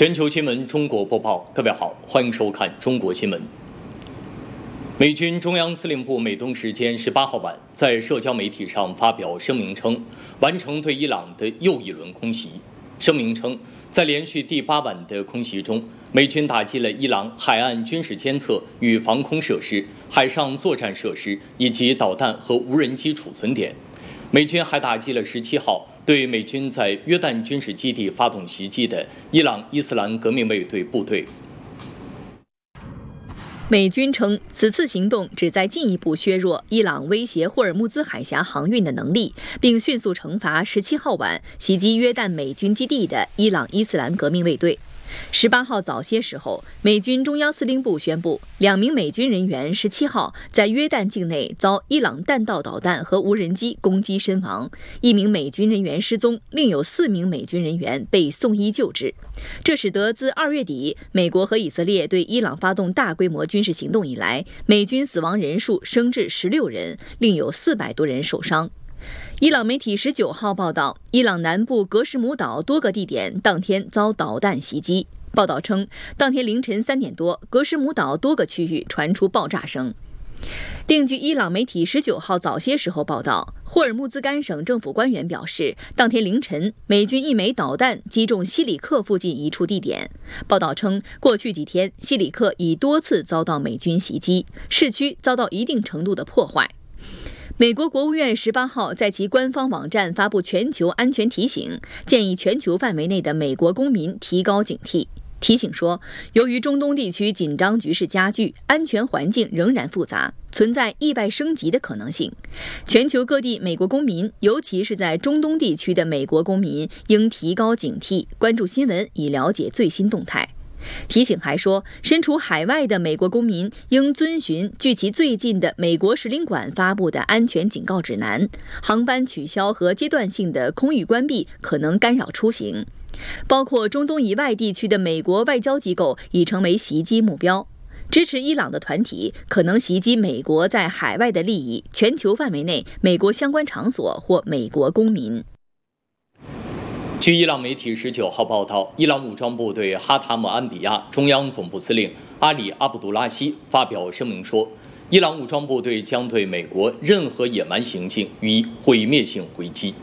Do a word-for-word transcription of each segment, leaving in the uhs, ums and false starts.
全球新闻中国播报，各位好，欢迎收看中国新闻。美军中央司令部美东时间十八号晚在社交媒体上发表声明称，完成对伊朗的又一轮空袭。声明称，在连续第八晚的空袭中，美军打击了伊朗海岸军事监测与防空设施、海上作战设施以及导弹和无人机储存点。美军还打击了十七号对美军在约旦军事基地发动袭击的伊朗伊斯兰革命卫队部队。 美军称，此次行动旨在进一步削弱伊朗威胁霍尔木兹海峡航运的能力，并迅速惩罚十七号晚袭击约旦美军基地的伊朗伊斯兰革命卫队。十八号早些时候，美军中央司令部宣布，两名美军人员十七号在约旦境内遭伊朗弹道导弹和无人机攻击身亡，一名美军人员失踪，另有四名美军人员被送医救治。这使得自二月底美国和以色列对伊朗发动大规模军事行动以来，美军死亡人数升至十六人，另有四百多人受伤。伊朗媒体十九号报道，伊朗南部格什姆岛多个地点当天遭导弹袭击。报道称，当天凌晨三点多，格什姆岛多个区域传出爆炸声。另据伊朗媒体十九号早些时候报道，霍尔木兹干省政府官员表示，当天凌晨，美军一枚导弹击中西里克附近一处地点。报道称，过去几天，西里克已多次遭到美军袭击，市区遭到一定程度的破坏。美国国务院十八号在其官方网站发布全球安全提醒，建议全球范围内的美国公民提高警惕。提醒说，由于中东地区紧张局势加剧，安全环境仍然复杂，存在意外升级的可能性。全球各地美国公民，尤其是在中东地区的美国公民，应提高警惕，关注新闻以了解最新动态。提醒还说，身处海外的美国公民应遵循距其最近的美国使领馆发布的安全警告指南，航班取消和阶段性的空域关闭可能干扰出行。包括中东以外地区的美国外交机构已成为袭击目标。支持伊朗的团体可能袭击美国在海外的利益，全球范围内美国相关场所或美国公民。 据伊朗媒体十九号报道，伊朗武装部队哈塔姆安比亚中央总部司令阿里阿卜杜拉希发表声明说，伊朗武装部队将对美国任何野蛮行径予以毁灭性回击。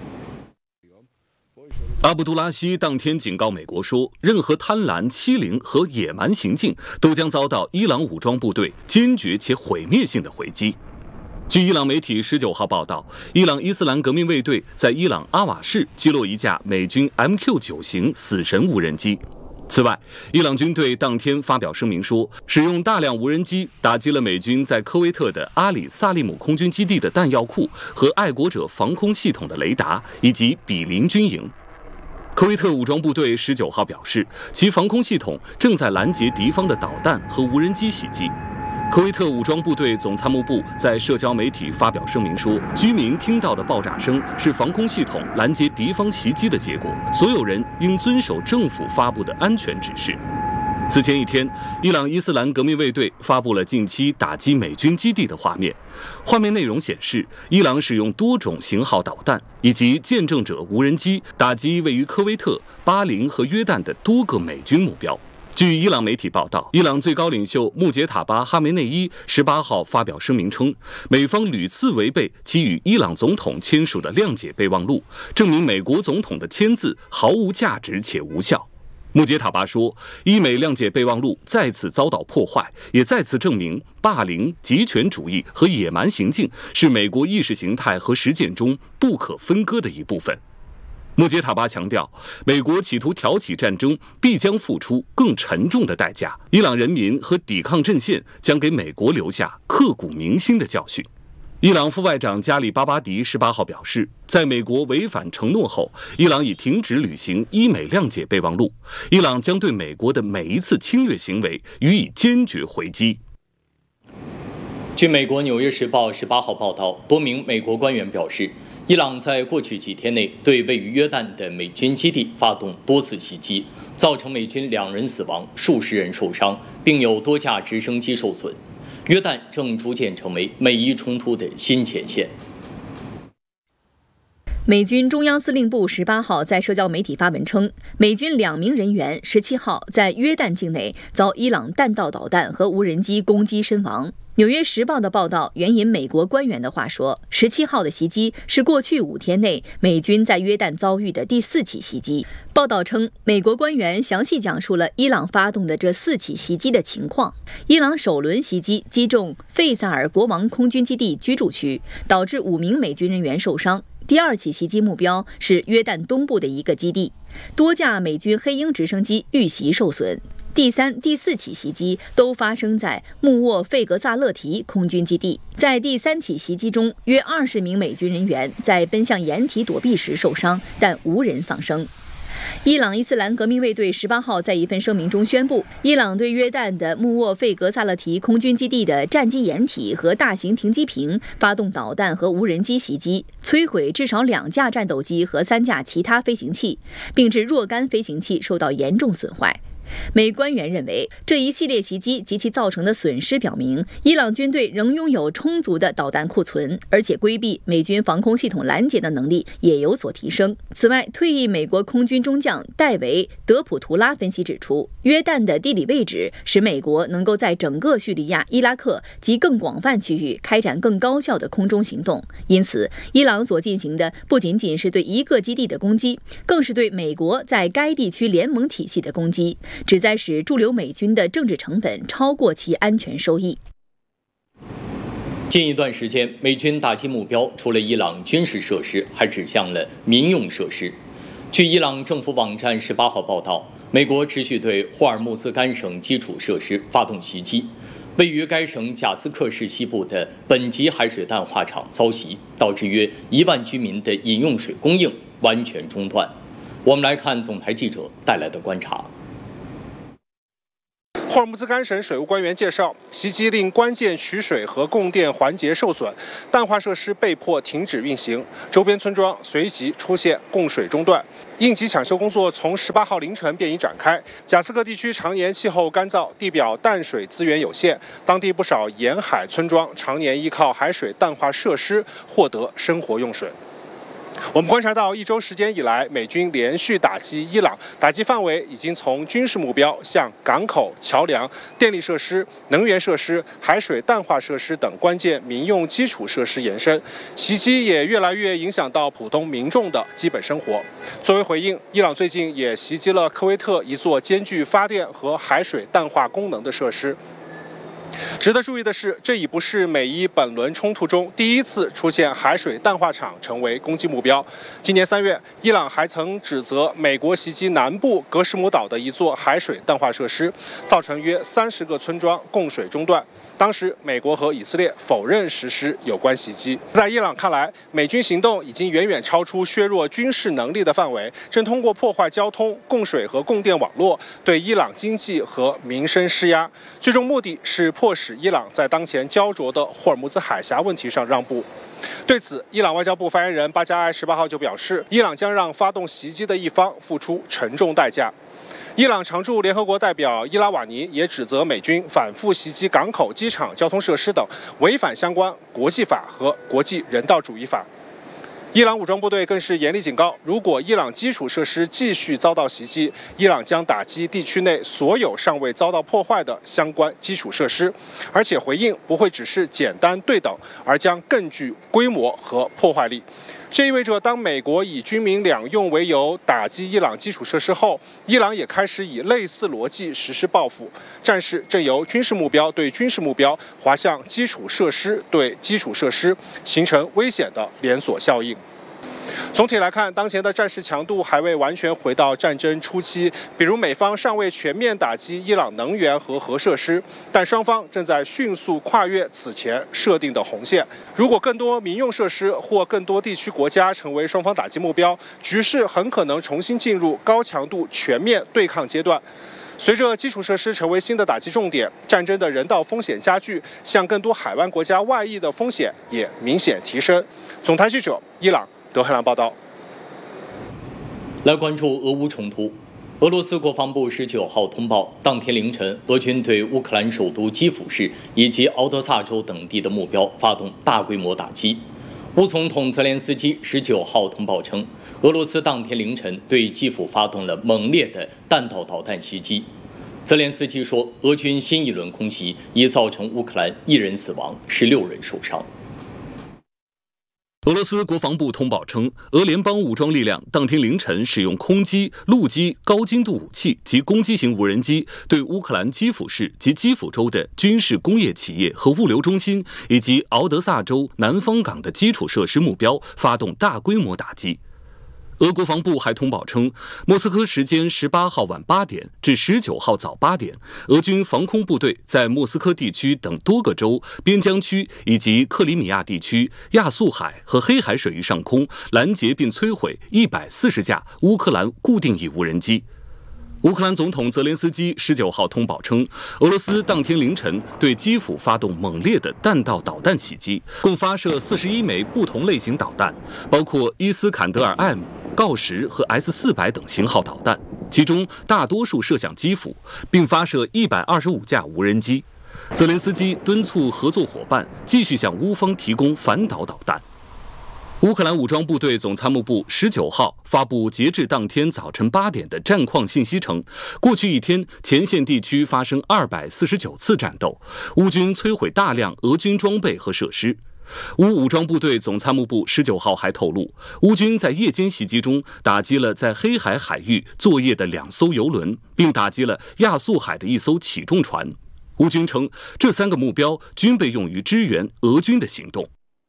阿卜杜拉希当天警告美国说，任何贪婪、欺凌和野蛮行径都将遭到伊朗武装部队坚决且毁灭性的回击。据伊朗媒体十九号报道，伊朗伊斯兰革命卫队在伊朗阿瓦市击落一架美军 M Q 九 型死神无人机。此外，伊朗军队当天发表声明说，使用大量无人机打击了美军在科威特的阿里萨利姆空军基地的弹药库和爱国者防空系统的雷达，以及比邻军营。科威特武装部队十九号表示，其防空系统正在拦截敌方的导弹和无人机袭击。科威特武装部队总参谋部在社交媒体发表声明说，居民听到的爆炸声是防空系统拦截敌方袭击的结果，所有人应遵守政府发布的安全指示。此前一天，伊朗伊斯兰革命卫队发布了近期打击美军基地的画面，画面内容显示，伊朗使用多种型号导弹以及见证者无人机打击位于科威特、巴林和约旦的多个美军目标。据伊朗媒体报道，伊朗最高领袖穆杰塔巴·哈梅内伊十八号发表声明称，美方屡次违背其与伊朗总统签署的谅解备忘录，证明美国总统的签字毫无价值且无效。穆杰塔巴说，伊美谅解备忘录再次遭到破坏，也再次证明霸凌、极权主义和野蛮行径是美国意识形态和实践中不可分割的一部分。穆杰塔巴强调，美国企图挑起战争必将付出更沉重的代价，伊朗人民和抵抗阵线将给美国留下刻骨铭心的教训。伊朗副外长加里巴巴迪十八号表示，在美国违反承诺后，伊朗已停止履行伊美谅解备忘录，伊朗将对美国的每一次侵略行为予以坚决回击。 据美国《纽约时报》十八号报道，多名美国官员表示，伊朗在过去几天内对位于约旦的美军基地发动多次袭击，造成美军两人死亡、数十人受伤，并有多架直升机受损。约旦正逐渐成为美伊冲突的新前线。 美军中央司令部十八号在社交媒体发文称，美军两名人员十七号在约旦境内遭伊朗弹道导弹和无人机攻击身亡。纽约时报的报道援引美国官员的话说，十七号的袭击是过去五天内美军在约旦遭遇的第四起袭击。报道称，美国官员详细讲述了伊朗发动的这四起袭击的情况。伊朗首轮袭击击中费萨尔国王空军基地居住区，导致五名美军人员受伤。第二起袭击目标是约旦东部的一个基地，多架美军黑鹰直升机遇袭受损。第三、第四起袭击都发生在穆沃费格萨勒提空军基地。在第三起袭击中，约二十名美军人员在奔向掩体躲避时受伤，但无人丧生。伊朗伊斯兰革命卫队十八号在一份声明中宣布，伊朗对约旦的穆沃费格萨勒提空军基地的战机掩体和大型停机坪发动导弹和无人机袭击，摧毁至少两架战斗机和三架其他飞行器，并致若干飞行器受到严重损坏。美官员认为，这一系列袭击及其造成的损失表明，伊朗军队仍拥有充足的导弹库存，而且规避美军防空系统拦截的能力也有所提升。此外，退役美国空军中将戴维·德普图拉分析指出，约旦的地理位置使美国能够在整个叙利亚、伊拉克及更广泛区域开展更高效的空中行动。因此，伊朗所进行的不仅仅是对一个基地的攻击，更是对美国在该地区联盟体系的攻击，旨在使驻留美军的政治成本超过其安全收益。 近一段时间，美军打击目标除了伊朗军事设施，还指向了民用设施。据伊朗政府网站十八号报道，美国持续对霍尔木兹干省基础设施发动袭击。位于该省贾斯克市西部的本级海水淡化厂遭袭，导致约一万居民的饮用水供应完全中断。我们来看总台记者带来的观察。 霍尔木兹干省水务官员介绍，袭击令关键取水和供电环节受损，淡化设施被迫停止运行，周边村庄随即出现供水中断。应急抢修工作从十八号凌晨便已展开。贾斯克地区常年气候干燥，地表淡水资源有限，当地不少沿海村庄常年依靠海水淡化设施获得生活用水。我们观察到，一周时间以来，美军连续打击伊朗，打击范围已经从军事目标向港口、桥梁、电力设施、能源设施、海水淡化设施等关键民用基础设施延伸，袭击也越来越影响到普通民众的基本生活。作为回应，伊朗最近也袭击了科威特一座兼具发电和海水淡化功能的设施。值得注意的是，这已不是美伊本轮冲突中第一次出现海水淡化厂成为攻击目标。今年三月，伊朗还曾指责美国袭击南部格什姆岛的一座海水淡化设施，造成约三十个村庄供水中断。当时，美国和以色列否认实施有关袭击。在伊朗看来，美军行动已经远远超出削弱军事能力的范围，正通过破坏交通、供水和供电网络对伊朗经济和民生施压，最终目的是迫使伊朗在当前焦灼的霍尔木兹海峡问题上让步。对此，伊朗外交部发言人巴加埃十八号就表示，伊朗将让发动袭击的一方付出沉重代价。伊朗常驻联合国代表伊拉瓦尼也指责美军反复袭击港口、机场、交通设施等，违反相关国际法和国际人道主义法。伊朗武装部队更是严厉警告，如果伊朗基础设施继续遭到袭击，伊朗将打击地区内所有尚未遭到破坏的相关基础设施，而且回应不会只是简单对等，而将更具规模和破坏力。这意味着，当美国以军民两用为由打击伊朗基础设施后，伊朗也开始以类似逻辑实施报复。战事正由军事目标对军事目标滑向基础设施对基础设施，形成危险的连锁效应。总体来看，当前的战事强度还未完全回到战争初期，比如美方尚未全面打击伊朗能源和核设施，但双方正在迅速跨越此前设定的红线。如果更多民用设施或更多地区国家成为双方打击目标，局势很可能重新进入高强度全面对抗阶段。随着基础设施成为新的打击重点，战争的人道风险加剧，向更多海湾国家外溢的风险也明显提升。总台记者伊朗德黑兰报道。 来关注俄乌冲突。俄罗斯国防部十九号通报，当天凌晨，俄军对乌克兰首都基辅市以及敖德萨州等地的目标发动大规模打击。 乌总统泽连斯基十九号通报称，俄罗斯当天凌晨对基辅发动了猛烈的弹道导弹袭击。泽连斯基说，俄军新一轮空袭已造成乌克兰一人死亡，十六人受伤。 俄罗斯国防部通报称，俄联邦武装力量当天凌晨使用空机、陆基、高精度武器及攻击型无人机，对乌克兰基辅市及基辅州的军事工业企业和物流中心，以及敖德萨州南方港的基础设施目标发动大规模打击。俄国防部还通报称，莫斯科时间十八号晚八点至十九号早八点，俄军防空部队在莫斯科地区等多个州、边疆区以及克里米亚地区、亚速海和黑海水域上空拦截并摧毁一百四十架乌克兰固定翼无人机。乌克兰总统泽连斯基十九号通报称，俄罗斯当天凌晨对基辅发动猛烈的弹道导弹袭击，共发射四十一枚不同类型导弹，包括伊斯坎德尔 M、锆石和 S 四百等型号导弹，其中大多数射向基辅，并发射一百二十五架无人机。泽连斯基敦促合作伙伴继续向乌方提供反导导弹。乌克兰武装部队总参谋部十九号发布截至当天早晨八点的战况信息称，过去一天前线地区发生二百四十九次战斗，乌军摧毁大量俄军装备和设施。乌武装部队总参谋部十九号还透露，乌军在夜间袭击中打击了在黑海海域作业的两艘油轮，并打击了亚速海的一艘起重船。乌军称，这三个目标均被用于支援俄军的行动。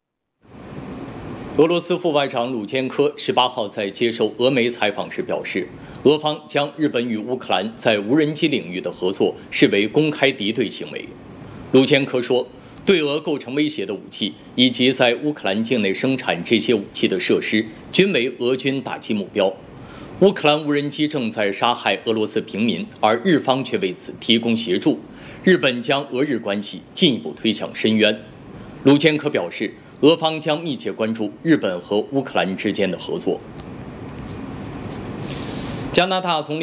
俄罗斯副外长鲁坚科十八号在接受俄媒采访时表示，俄方将日本与乌克兰在无人机领域的合作视为公开敌对行为。鲁坚科说，对俄构成威胁的武器以及在乌克兰境内生产这些武器的设施均为俄军打击目标。乌克兰无人机正在杀害俄罗斯平民，而日方却为此提供协助，日本将俄日关系进一步推向深渊。鲁坚科表示，俄方将密切关注日本和乌克兰之间的合作。加拿大总理